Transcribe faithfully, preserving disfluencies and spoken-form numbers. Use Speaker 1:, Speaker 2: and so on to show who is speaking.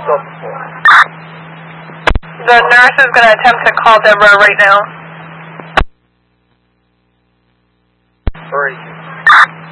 Speaker 1: yourself before.
Speaker 2: The nurse is going to attempt to call Deborah right now.
Speaker 1: Alright.